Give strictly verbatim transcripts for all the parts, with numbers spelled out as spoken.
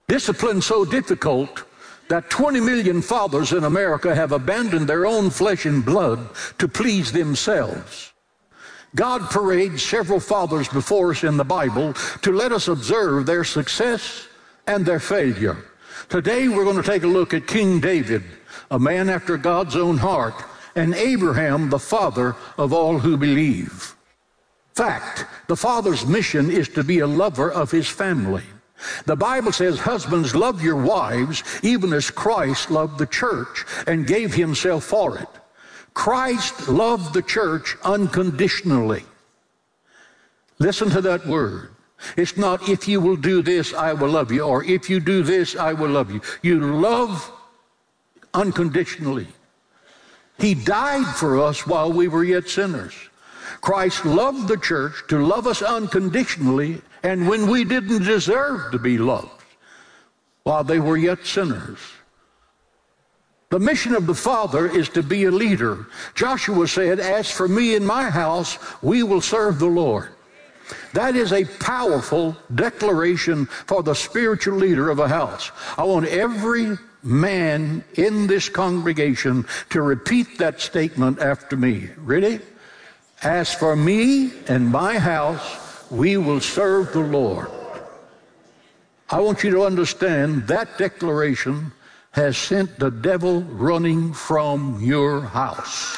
Discipline so difficult that twenty million fathers in America have abandoned their own flesh and blood to please themselves. God parades several fathers before us in the Bible to let us observe their success and their failure. Today we're going to take a look at King David, a man after God's own heart, and Abraham, the father of all who believe. Fact, the father's mission is to be a lover of his family. The Bible says, husbands, love your wives, even as Christ loved the church and gave himself for it. Christ loved the church unconditionally. Listen to that word. It's not, if you will do this, I will love you, or if you do this, I will love you. You love unconditionally. He died for us while we were yet sinners. Christ loved the church to love us unconditionally, and when we didn't deserve to be loved, while they were yet sinners. The mission of the Father is to be a leader. Joshua said, as for me and my house, we will serve the Lord. That is a powerful declaration for the spiritual leader of a house. I want every man in this congregation to repeat that statement after me. Ready? As for me and my house, we will serve the Lord. I want you to understand that declaration has sent the devil running from your house.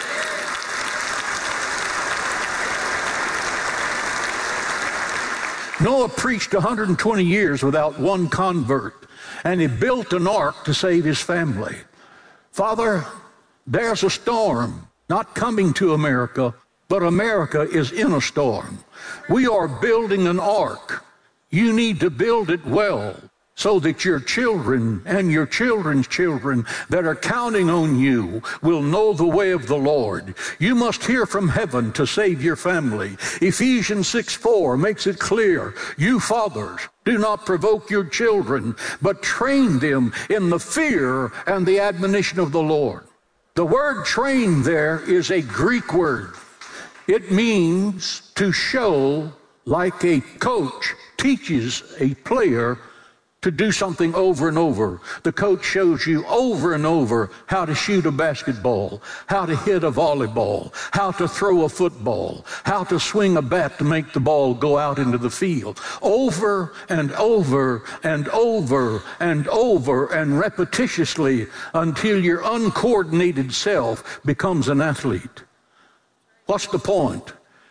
Noah preached one hundred twenty years without one convert, and he built an ark to save his family. Father, there's a storm not coming to America, but America is in a storm. We are building an ark. You need to build it well so that your children and your children's children that are counting on you will know the way of the Lord. You must hear from heaven to save your family. Ephesians six four makes it clear, you fathers, do not provoke your children, but train them in the fear and the admonition of the Lord. The word train there is a Greek word. It means to show, like a coach teaches a player to do something over and over. The coach shows you over and over how to shoot a basketball, how to hit a volleyball, how to throw a football, how to swing a bat to make the ball go out into the field. Over and over and over and over and repetitiously until your uncoordinated self becomes an athlete. What's the point?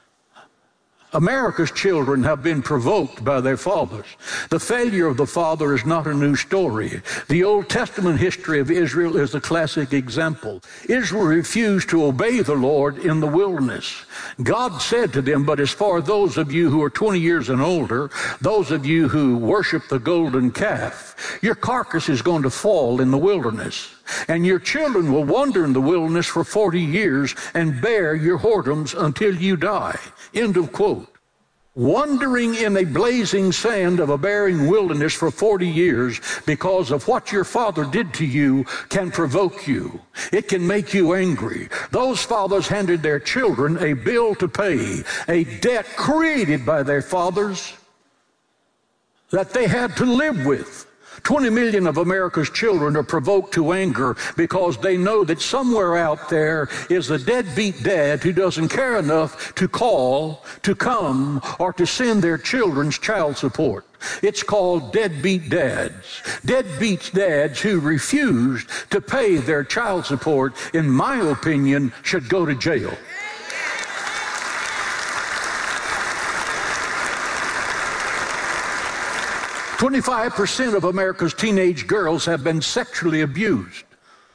America's children have been provoked by their fathers. The failure of the father is not a new story. The Old Testament history of Israel is a classic example. Israel refused to obey the Lord in the wilderness. God said to them, but as for those of you who are twenty years and older, those of you who worship the golden calf, your carcass is going to fall in the wilderness. And your children will wander in the wilderness for forty years and bear your whoredoms until you die. End of quote. Wandering in a blazing sand of a barren wilderness for forty years because of what your father did to you can provoke you. It can make you angry. Those fathers handed their children a bill to pay, a debt created by their fathers that they had to live with. twenty million of America's children are provoked to anger because they know that somewhere out there is a deadbeat dad who doesn't care enough to call, to come, or to send their children's child support. It's called deadbeat dads. Deadbeat dads who refused to pay their child support, in my opinion, should go to jail. twenty-five percent of America's teenage girls have been sexually abused.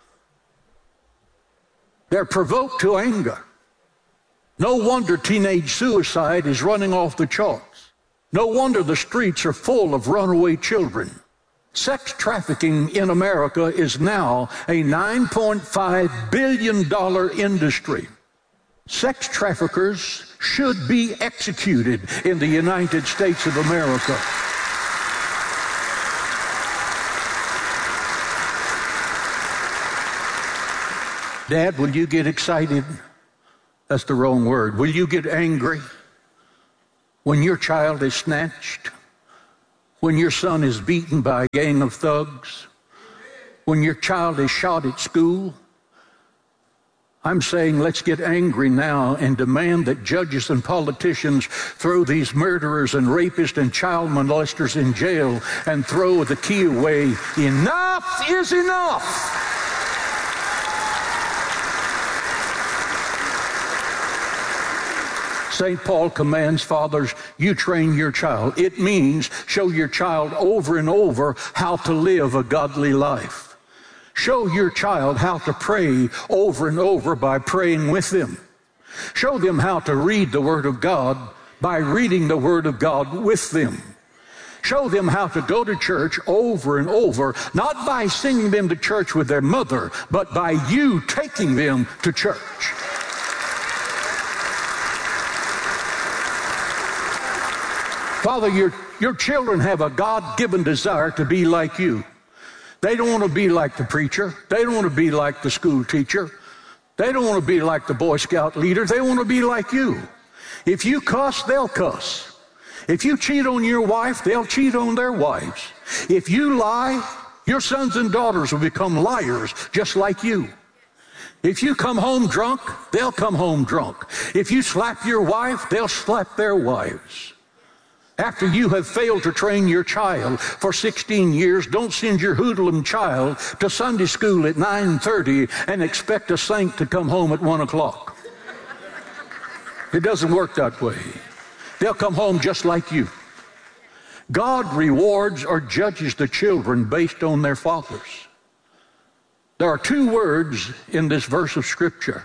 They're provoked to anger. No wonder teenage suicide is running off the charts. No wonder the streets are full of runaway children. Sex trafficking in America is now a nine point five billion dollars industry. Sex traffickers should be executed in the United States of America. Dad, will you get excited? That's the wrong word. Will you get angry when your child is snatched? when your son is beaten by a gang of thugs, when your child is shot at school. I'm saying let's get angry now and demand that judges and politicians throw these murderers and rapists and child molesters in jail and throw the key away. Enough is enough. Saint Paul commands fathers, you train your child. It means show your child over and over how to live a godly life. Show your child how to pray over and over by praying with them. Show them how to read the Word of God by reading the Word of God with them. Show them how to go to church over and over, not by singing them to church with their mother, but by you taking them to church. Father, your, your children have a God-given desire to be like you. They don't want to be like the preacher. They don't want to be like the school teacher. They don't want to be like the Boy Scout leader. They want to be like you. If you cuss, they'll cuss. If you cheat on your wife, they'll cheat on their wives. If you lie, your sons and daughters will become liars just like you. If you come home drunk, they'll come home drunk. If you slap your wife, they'll slap their wives. After you have failed to train your child for sixteen years, don't send your hoodlum child to Sunday school at nine thirty and expect a saint to come home at one o'clock. It doesn't work that way. They'll come home just like you. God rewards or judges the children based on their fathers. There are two words in this verse of Scripture: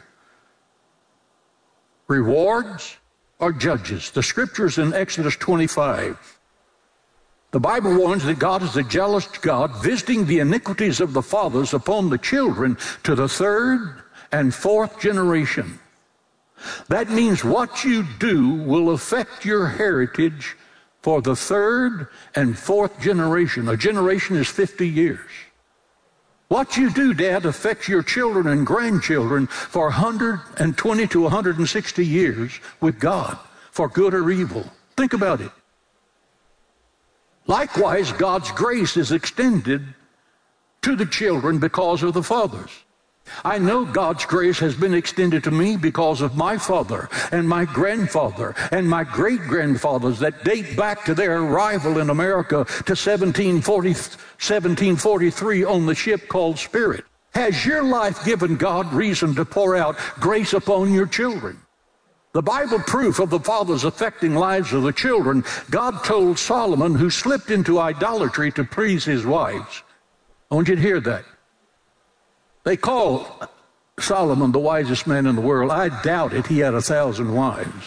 rewards or judges. The Scriptures in Exodus twenty-five. The Bible warns that God is a jealous God, visiting the iniquities of the fathers upon the children to the third and fourth generation. That means what you do will affect your heritage for the third and fourth generation. A generation is fifty years. What you do, Dad, affects your children and grandchildren for one hundred twenty to one hundred sixty years with God, for good or evil. Think about it. Likewise, God's grace is extended to the children because of the fathers. I know God's grace has been extended to me because of my father and my grandfather and my great-grandfathers that date back to their arrival in America to seventeen forty, seventeen forty-three on the ship called Spirit. Has your life given God reason to pour out grace upon your children? The Bible proof of the fathers affecting lives of the children, God told Solomon, who slipped into idolatry to please his wives. I want you to hear that. They call Solomon the wisest man in the world. I doubt it. He had a thousand wives.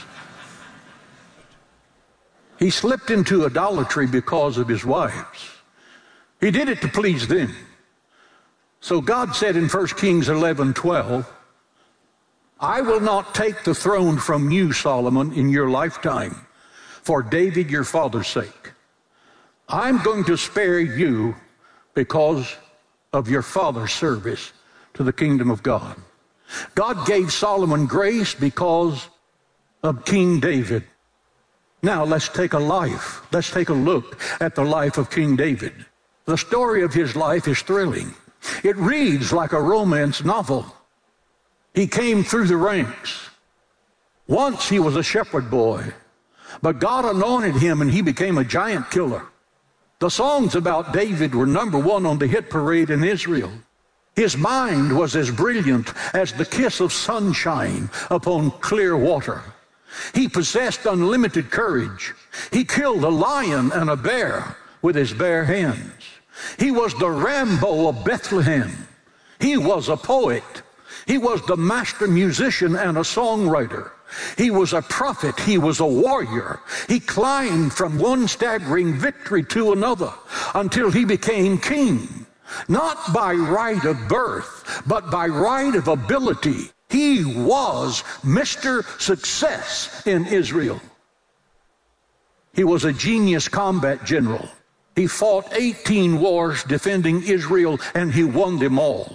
He slipped into idolatry because of his wives. He did it to please them. So God said in First Kings eleven twelve, I will not take the throne from you, Solomon, in your lifetime, for David your father's sake. I'm going to spare you because of your father's service to the kingdom of God. God gave Solomon grace because of King David. Now let's take a life. Let's take a look at the life of King David. The story of his life is thrilling. It reads like a romance novel. He came through the ranks. Once he was a shepherd boy, but God anointed him and he became a giant killer. The songs about David were number one on the hit parade in Israel. His mind was as brilliant as the kiss of sunshine upon clear water. He possessed unlimited courage. He killed a lion and a bear with his bare hands. He was the Rambo of Bethlehem. He was a poet. He was the master musician and a songwriter. He was a prophet. He was a warrior. He climbed from one staggering victory to another until he became king. Not by right of birth, but by right of ability. He was Mister Success in Israel. He was a genius combat general. He fought eighteen wars defending Israel, and he won them all.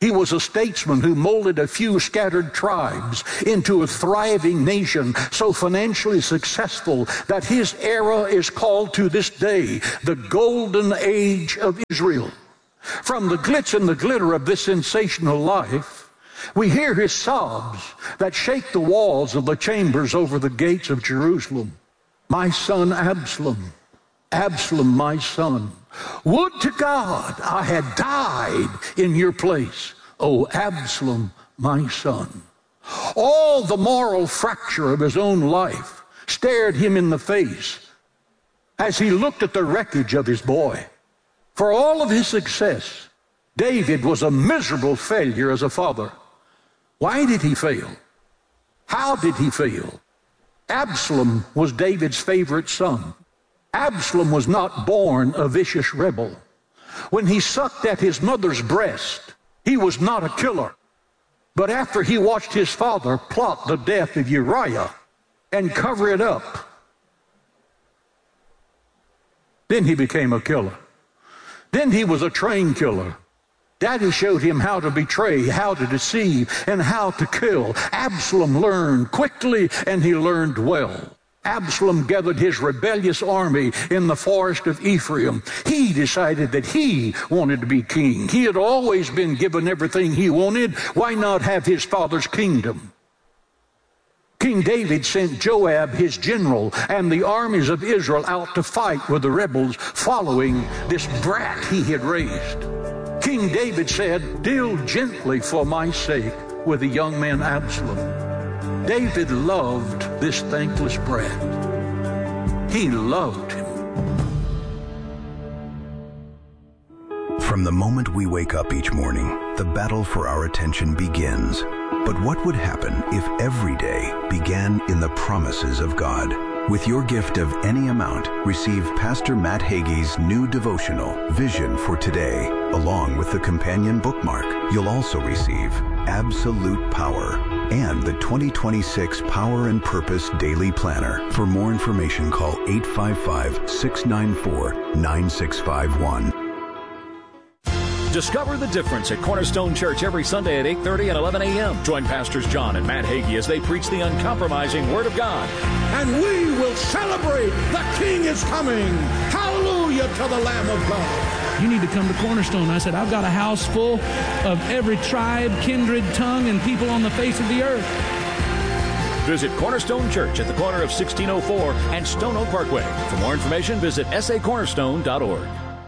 He was a statesman who molded a few scattered tribes into a thriving nation so financially successful that his era is called to this day the golden age of Israel. From the glitz and the glitter of this sensational life, we hear his sobs that shake the walls of the chambers over the gates of Jerusalem. My son Absalom, Absalom, my son, would to God I had died in your place, O Absalom, my son. All the moral fracture of his own life stared him in the face as he looked at the wreckage of his boy. For all of his success, David was a miserable failure as a father. Why did he fail? How did he fail? Absalom was David's favorite son. Absalom was not born a vicious rebel. When he sucked at his mother's breast, he was not a killer. But after he watched his father plot the death of Uriah and cover it up, then he became a killer. Then he was a trained killer. Daddy showed him how to betray, how to deceive, and how to kill. Absalom learned quickly, and he learned well. Absalom gathered his rebellious army in the forest of Ephraim. He decided that he wanted to be king. He had always been given everything he wanted. Why not have his father's kingdom? King David sent Joab, his general, and the armies of Israel out to fight with the rebels following this brat he had raised. King David said, "Deal gently for my sake with the young man Absalom." David loved this thankless brat. He loved him. From the moment we wake up each morning, the battle for our attention begins. But what would happen if every day began in the promises of God? With your gift of any amount, receive Pastor Matt Hagee's new devotional, Vision for Today, along with the companion bookmark. You'll also receive Absolute Power and the twenty twenty-six Power and Purpose Daily Planner. For more information, call eight five five, six nine four, nine six five one. Discover the difference at Cornerstone Church every Sunday at eight thirty and eleven a.m. Join Pastors John and Matt Hagee as they preach the uncompromising Word of God. And we will celebrate the King is coming. Hallelujah to the Lamb of God. You need to come to Cornerstone. I said, I've got a house full of every tribe, kindred, tongue, and people on the face of the earth. Visit Cornerstone Church at the corner of sixteen oh four and Stone Oak Parkway. For more information, visit s a cornerstone dot org.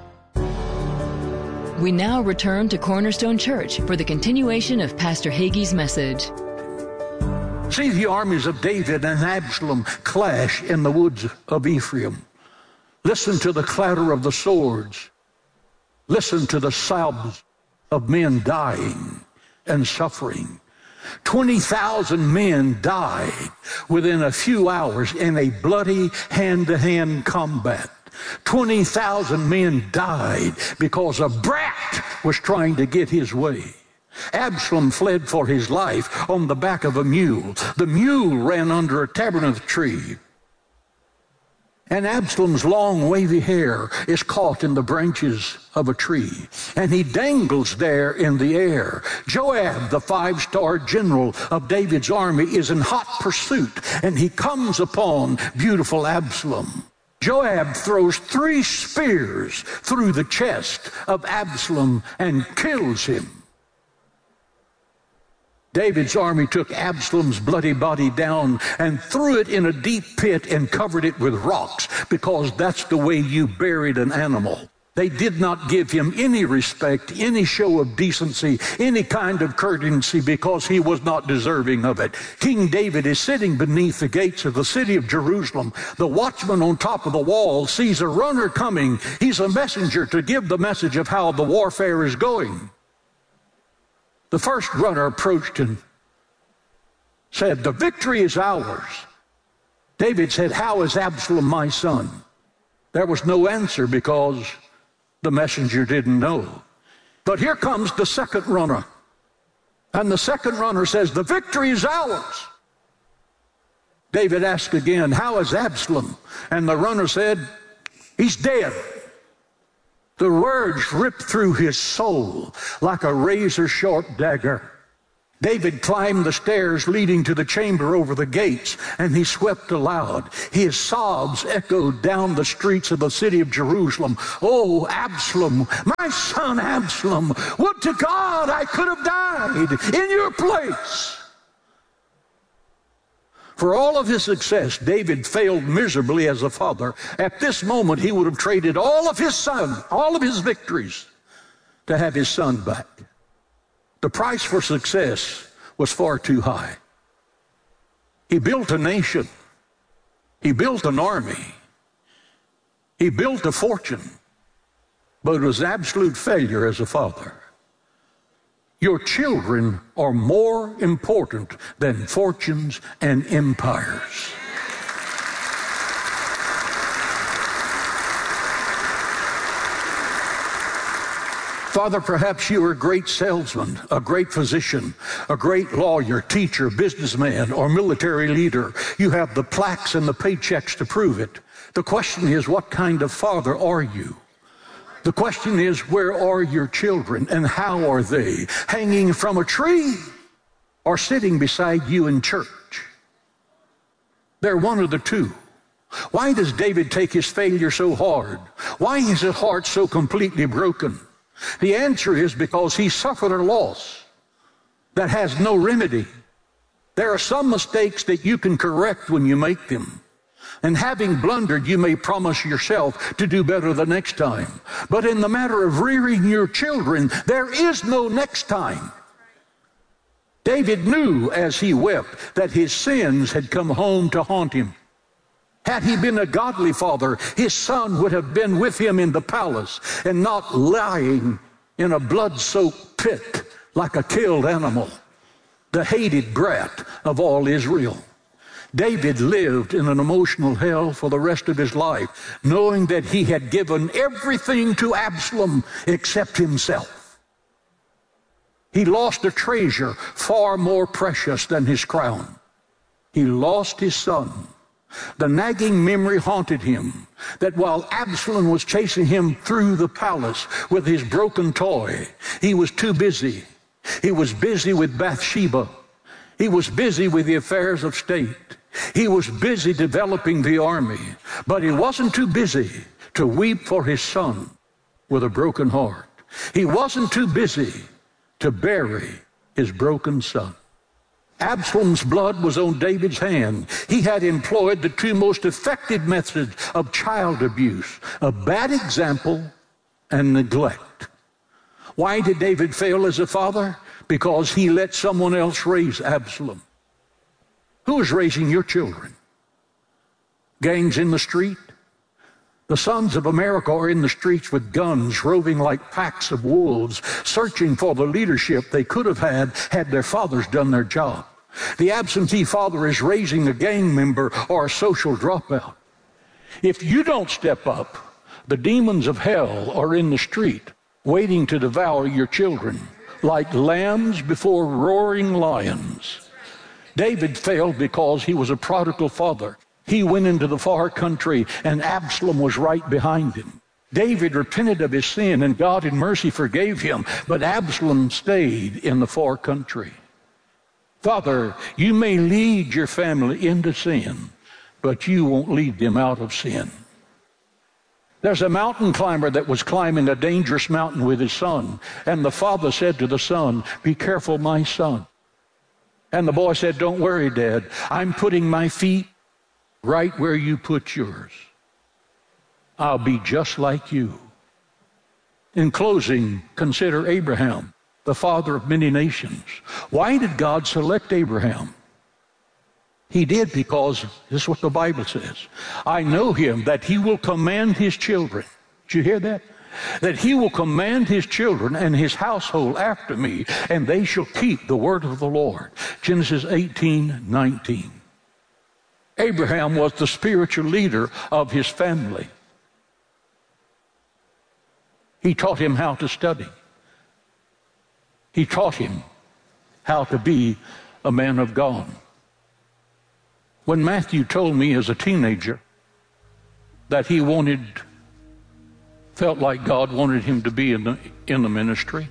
We now return to Cornerstone Church for the continuation of Pastor Hagee's message. See the armies of David and Absalom clash in the woods of Ephraim. Listen to the clatter of the swords. Listen to the sobs of men dying and suffering. twenty thousand men died within a few hours in a bloody hand-to-hand combat. twenty thousand men died because a brat was trying to get his way. Absalom fled for his life on the back of a mule. The mule ran under a terebinth tree. And Absalom's long wavy hair is caught in the branches of a tree, and he dangles there in the air. Joab, the five-star general of David's army, is in hot pursuit, and he comes upon beautiful Absalom. Joab throws three spears through the chest of Absalom and kills him. David's army took Absalom's bloody body down and threw it in a deep pit and covered it with rocks, because that's the way you buried an animal. They did not give him any respect, any show of decency, any kind of courtesy, because he was not deserving of it. King David is sitting beneath the gates of the city of Jerusalem. The watchman on top of the wall sees a runner coming. He's a messenger to give the message of how the warfare is going. The first runner approached and said, "The victory is ours." David said, "How is Absalom my son?" There was no answer because the messenger didn't know. But here comes the second runner. And the second runner says, "The victory is ours." David asked again, "How is Absalom?" And the runner said, "He's dead." The words ripped through his soul like a razor-sharp dagger. David climbed the stairs leading to the chamber over the gates, and he swept aloud. His sobs echoed down the streets of the city of Jerusalem. Oh, Absalom, my son Absalom, would to God I could have died in your place. For all of his success, David failed miserably as a father. At this moment, he would have traded all of his son, all of his victories, to have his son back. The price for success was far too high. He built a nation. He built an army. He built a fortune. But it was an absolute failure as a father. Your children are more important than fortunes and empires. Father, perhaps you are a great salesman, a great physician, a great lawyer, teacher, businessman, or military leader. You have the plaques and the paychecks to prove it. The question is, what kind of father are you? The question is, where are your children and how are they? Hanging from a tree or sitting beside you in church? They're one of the two. Why does David take his failure so hard? Why is his heart so completely broken? The answer is because he suffered a loss that has no remedy. There are some mistakes that you can correct when you make them. And having blundered, you may promise yourself to do better the next time. But in the matter of rearing your children, there is no next time. David knew as he wept that his sins had come home to haunt him. Had he been a godly father, his son would have been with him in the palace and not lying in a blood-soaked pit like a killed animal, the hated brat of all Israel. David lived in an emotional hell for the rest of his life, knowing that he had given everything to Absalom except himself. He lost a treasure far more precious than his crown. He lost his son. The nagging memory haunted him that while Absalom was chasing him through the palace with his broken toy, he was too busy. He was busy with Bathsheba. He was busy with the affairs of state. He was busy developing the army, but he wasn't too busy to weep for his son with a broken heart. He wasn't too busy to bury his broken son. Absalom's blood was on David's hand. He had employed the two most effective methods of child abuse, a bad example and neglect. Why did David fail as a father? Because he let someone else raise Absalom. Who is raising your children? Gangs in the street? The sons of America are in the streets with guns, roving like packs of wolves, searching for the leadership they could have had had their fathers done their job. The absentee father is raising a gang member or a social dropout. If you don't step up, the demons of hell are in the street, waiting to devour your children, like lambs before roaring lions. David failed because he was a prodigal father. He went into the far country, and Absalom was right behind him. David repented of his sin, and God in mercy forgave him, but Absalom stayed in the far country. Father, you may lead your family into sin, but you won't lead them out of sin. There's a mountain climber that was climbing a dangerous mountain with his son, and the father said to the son, "Be careful, my son." And the boy said, "Don't worry, Dad. I'm putting my feet right where you put yours. I'll be just like you." In closing, consider Abraham, the father of many nations. Why did God select Abraham? He did because this is what the Bible says. I know him that he will command his children. Did you hear that? That he will command his children and his household after me, and they shall keep the word of the Lord. Genesis eighteen nineteen. Abraham was the spiritual leader of his family. He taught him how to study. He taught him how to be a man of God. When Matthew told me as a teenager that he wanted felt like God wanted him to be in the, in the ministry.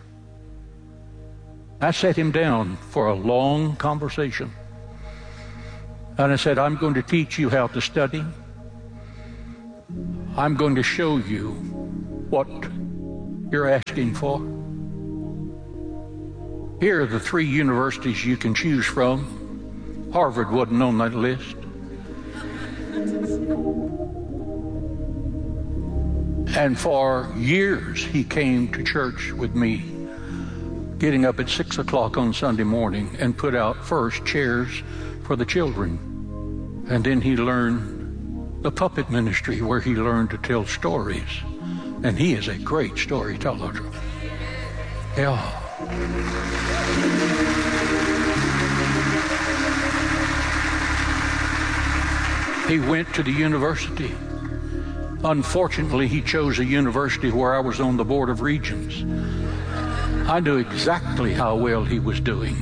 I sat him down for a long conversation. And I said, I'm going to teach you how to study. I'm going to show you what you're asking for. Here are the three universities you can choose from. Harvard wasn't on that list. And for years he came to church with me, getting up at six o'clock on Sunday morning, and put out first chairs for the children. And then he learned the puppet ministry, where he learned to tell stories. And he is a great storyteller. Yeah. He went to the university. Unfortunately, he chose a university where I was on the Board of Regents. I knew exactly how well he was doing.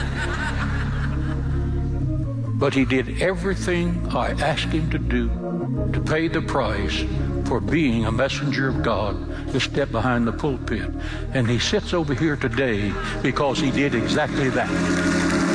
But he did everything I asked him to do to pay the price for being a messenger of God to step behind the pulpit. And he sits over here today because he did exactly that.